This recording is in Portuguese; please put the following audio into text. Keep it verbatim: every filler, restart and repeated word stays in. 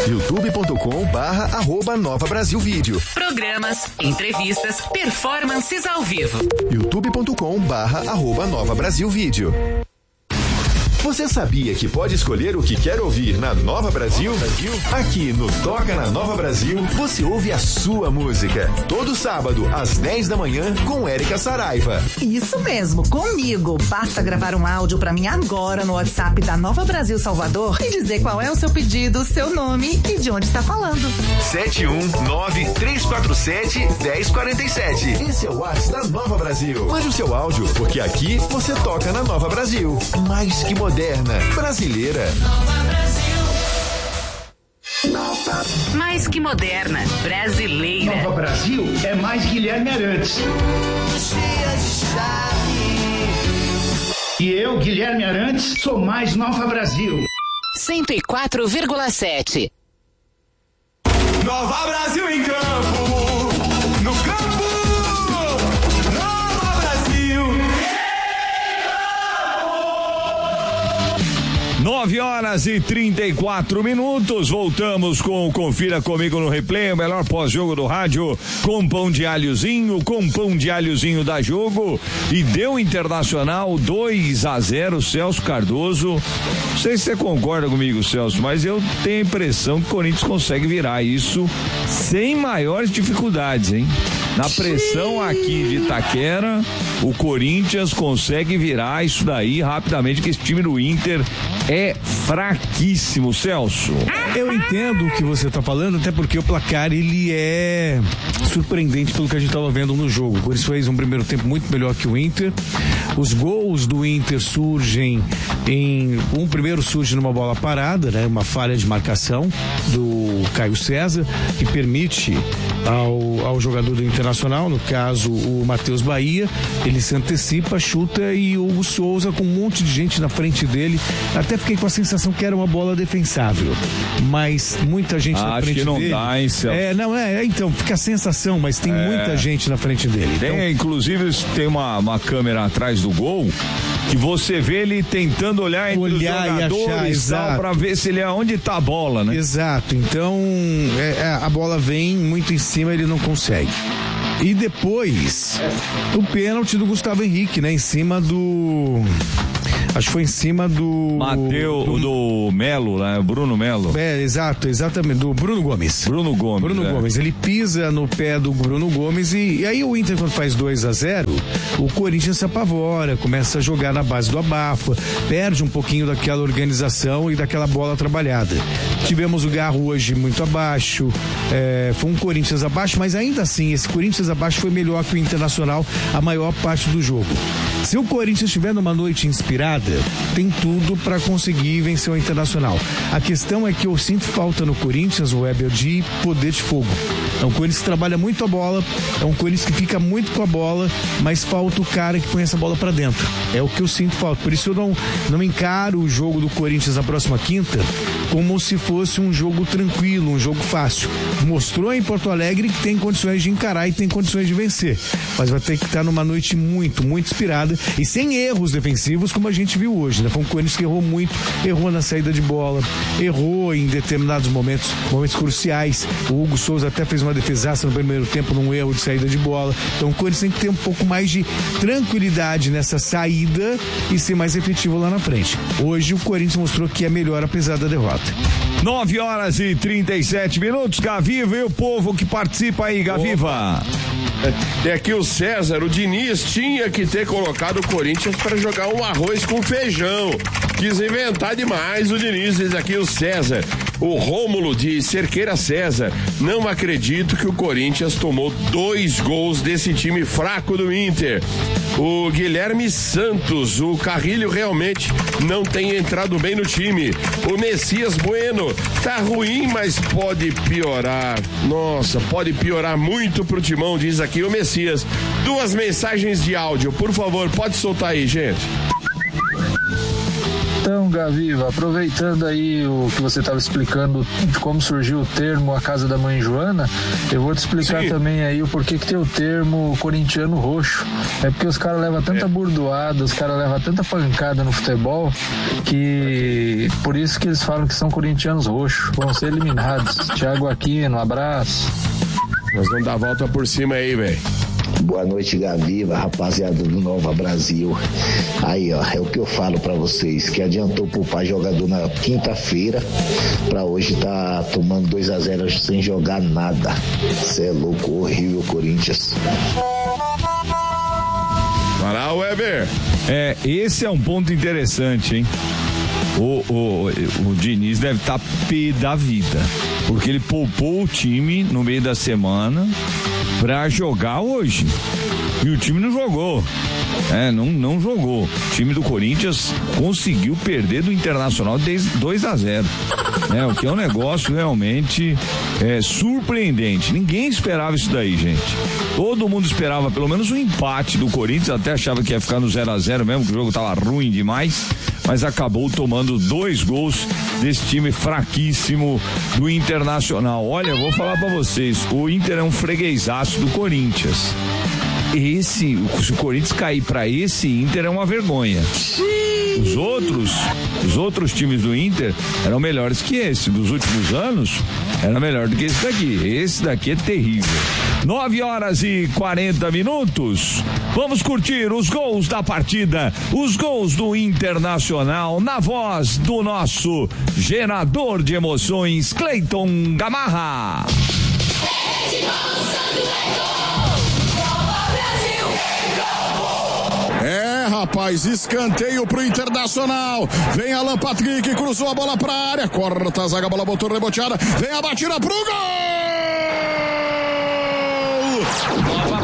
youtube ponto com barra arroba Nova Brasil Vídeo. Programas, entrevistas, performances ao vivo. youtube ponto com barra arroba Nova Brasil Vídeo. Você sabia que pode escolher o que quer ouvir na Nova Brasil? Aqui no Toca na Nova Brasil, você ouve a sua música. Todo sábado, às dez da manhã, com Érica Saraiva. Isso mesmo, comigo. Basta gravar um áudio pra mim agora no WhatsApp da Nova Brasil Salvador e dizer qual é o seu pedido, seu nome e de onde está falando. sete um nove, três quatro sete, um zero quatro sete. Esse é o WhatsApp da Nova Brasil. Mande o seu áudio, porque aqui você toca na Nova Brasil. Mais que moderna, brasileira. Nova Brasil. Mais que moderna, brasileira. Nova Brasil é mais Guilherme Arantes. E eu, Guilherme Arantes, sou mais Nova Brasil. cento e quatro vírgula sete. Nova Brasil em campo, no campo, Nova Brasil. nove horas e trinta e quatro minutos, voltamos com o Confira Comigo no Replay, o melhor pós-jogo do rádio, com pão de alhozinho, com pão de alhozinho da Jogo, e deu Internacional dois a zero, Celso Cardoso. Não sei se você concorda comigo, Celso, mas eu tenho a impressão que o Corinthians consegue virar isso sem maiores dificuldades, hein? Na pressão aqui de Itaquera, o Corinthians consegue virar isso daí rapidamente, que esse time do Inter é fraquíssimo, Celso. Eu entendo o que você está falando, até porque o placar ele é surpreendente pelo que a gente estava vendo no jogo. O Corinthians fez um primeiro tempo muito melhor que o Inter. Os gols do Inter surgem em um primeiro surge numa bola parada, né? Uma falha de marcação do Caio César, que permite ao, ao jogador do Internacional, no caso o Matheus Bahia, ele se antecipa, chuta, e o Hugo Souza com um monte de gente na frente dele. Até fiquei com a sensação que era uma bola defensável, mas muita gente ah, na frente acho que não dele. Dá, hein, Celso? É, não, é, então, fica a sensação, mas tem é. muita gente na frente dele. Tem, então... inclusive, tem uma, uma câmera atrás do gol que você vê ele tentando olhar entre olhar os jogadores e achar, para ver se ele é onde tá a bola, né? Exato, então é, a bola vem muito em cima, ele não consegue. E depois, o pênalti do Gustavo Henrique, né? Em cima do... Acho que foi em cima do... Mateus, do, do Melo, né? Bruno Melo. É, exato, exatamente, do Bruno Gomes. Bruno Gomes. Bruno é. Gomes, ele pisa no pé do Bruno Gomes e, e aí o Inter, quando faz dois a zero, o Corinthians se apavora, começa a jogar na base do abafa, perde um pouquinho daquela organização e daquela bola trabalhada. Tivemos o Garro hoje muito abaixo, é, foi um Corinthians abaixo, mas ainda assim, esse Corinthians abaixo foi melhor que o Internacional a maior parte do jogo. Se o Corinthians estiver numa noite inspirada, tem tudo para conseguir vencer o Internacional. A questão é que eu sinto falta no Corinthians, o Weber, de poder de fogo. É um Corinthians que trabalha muito a bola, é um Corinthians que fica muito com a bola, mas falta o cara que põe essa bola para dentro. É o que eu sinto falta. Por isso eu não, não encaro o jogo do Corinthians na próxima quinta como se fosse um jogo tranquilo, um jogo fácil. Mostrou em Porto Alegre que tem condições de encarar e tem condições de vencer, mas vai ter que estar numa noite muito, muito inspirada e sem erros defensivos como a gente viu hoje, né? Foi um Corinthians que errou muito, errou na saída de bola, errou em determinados momentos, momentos cruciais. O Hugo Souza até fez uma defesaça no primeiro tempo num erro de saída de bola. Então o Corinthians tem que ter um pouco mais de tranquilidade nessa saída e ser mais efetivo lá na frente. Hoje o Corinthians mostrou que é melhor apesar da derrota. nove horas e trinta e sete minutos, Gaviva, e o povo que participa aí, Gaviva. É que o César, o Diniz, tinha que ter colocado o Corinthians para jogar um arroz com feijão. Quis inventar demais o Diniz, diz aqui o César. O Rômulo de Cerqueira César: não acredito que o Corinthians tomou dois gols desse time fraco do Inter. O Guilherme Santos: o Carrilho realmente não tem entrado bem no time. O Messias Bueno: tá ruim, mas pode piorar. Nossa, pode piorar muito pro Timão, diz aqui o Messias. Duas mensagens de áudio, por favor, pode soltar aí, gente. Então, Gaviva, aproveitando aí o que você estava explicando de como surgiu o termo A Casa da Mãe Joana, eu vou te explicar Sim. também aí o porquê que tem o termo corintiano roxo. É porque os caras levam tanta é. burdoada, os caras levam tanta pancada no futebol, que por isso que eles falam que são corintianos roxos. Vão ser eliminados. Thiago Aquino, um abraço. Nós vamos dar a volta por cima aí, velho. Boa noite, Gaviva, rapaziada do Nova Brasil. Aí, ó, é o que eu falo pra vocês, que adiantou poupar jogador na quinta-feira pra hoje tá tomando dois a zero sem jogar nada. Cê é louco, horrível, Corinthians. Vai lá, Weber. É, esse é um ponto interessante, hein? O, o, o Diniz deve estar tá pé da vida, porque ele poupou o time no meio da semana pra jogar hoje. E o time não jogou. É, não, não jogou. O time do Corinthians conseguiu perder do Internacional dois a zero. É, o que é um negócio realmente é, surpreendente. Ninguém esperava isso daí, gente. Todo mundo esperava pelo menos um empate do Corinthians, até achava que ia ficar no zero a zero mesmo, que o jogo tava ruim demais, mas acabou tomando dois gols desse time fraquíssimo do Internacional. Olha, eu vou falar pra vocês, o Inter é um freguesaço do Corinthians. Esse, se o Corinthians cair pra esse Inter é uma vergonha. Os outros, os outros times do Inter eram melhores que esse. Dos últimos anos, era melhor do que esse daqui. Esse daqui é terrível. nove horas e quarenta minutos. Vamos curtir os gols da partida. Os gols do Internacional na voz do nosso gerador de emoções, Cleiton Gamarra. É, rapaz, escanteio pro Internacional. Vem Alan Patrick, cruzou a bola pra área, corta a zaga, a bola botou reboteada, vem a batida pro gol! Nova